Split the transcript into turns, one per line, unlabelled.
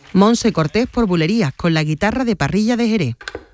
Monse Cortés por Bulerías, con la guitarra de Parrilla de Jerez.